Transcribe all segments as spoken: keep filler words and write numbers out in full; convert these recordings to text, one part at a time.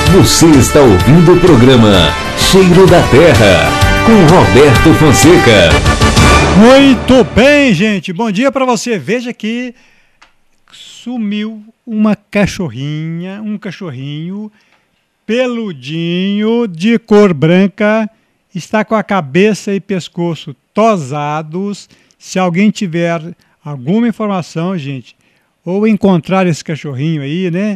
Você está ouvindo o programa Cheiro da Terra, com Roberto Fonseca. Muito bem, gente. Bom dia para você. Veja que sumiu uma cachorrinha, um cachorrinho peludinho de cor branca, está com a cabeça e pescoço tosados. Se alguém tiver alguma informação, gente, ou encontrar esse cachorrinho aí, né?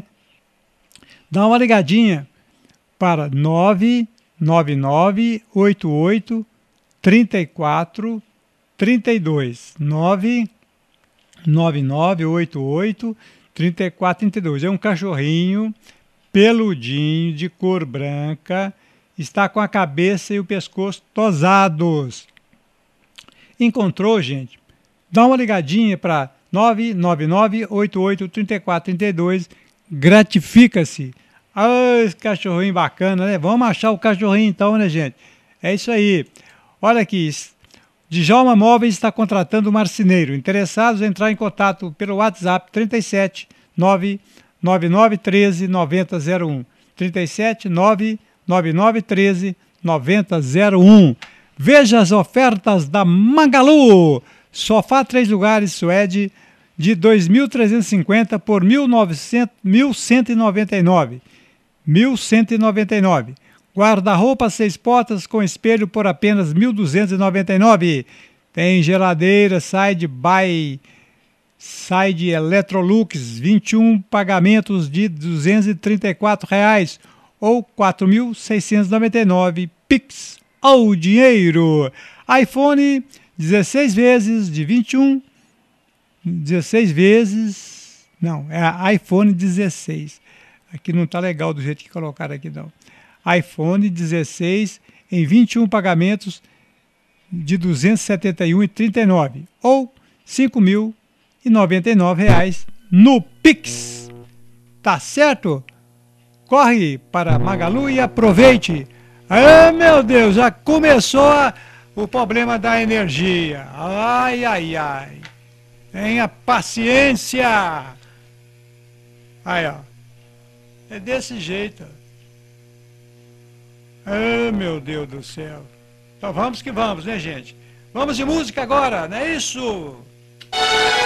Dá uma ligadinha para nove nove nove oito oito três quatro três dois. nove nove nove oito oito três quatro três dois. É um cachorrinho peludinho de cor branca, está com a cabeça e o pescoço tosados. Encontrou, gente? Dá uma ligadinha para nove nove nove oito oito três quatro três dois. Gratifica-se. Ah, esse cachorrinho bacana, né? Vamos achar o cachorrinho então, né, gente? É isso aí. Olha aqui. Djalma Móveis está contratando um marceneiro. Interessados, entrar em contato pelo WhatsApp trinta e sete nove nove nove um três nove zero zero um. trinta e sete nove nove nove um três nove zero zero um. Veja as ofertas da Magalu. Sofá três lugares suede de dois mil trezentos e cinquenta por mil cento e noventa e nove. mil cento e noventa e nove. Guarda-roupa seis portas com espelho por apenas mil duzentos e noventa e nove. Tem geladeira Side by Side Electrolux, vinte e um pagamentos de duzentos e trinta e quatro reais ou quatro mil seiscentos e noventa e nove Pix ao dinheiro. iPhone dezesseis vezes de vinte e um, dezesseis vezes, não, é iPhone dezesseis. Aqui não está legal do jeito que colocaram aqui, não. iPhone dezesseis em vinte e um pagamentos de duzentos e setenta e um reais e trinta e nove centavos ou cinco mil e noventa e nove reais no Pix. Tá certo? Corre para Magalu e aproveite. Ai, meu Deus, já começou a, o problema da energia. Ai, ai, ai. Tenha paciência. Aí, ó. É desse jeito. Ah, meu Deus do céu. Então vamos que vamos, né, gente? Vamos de música agora, não é isso?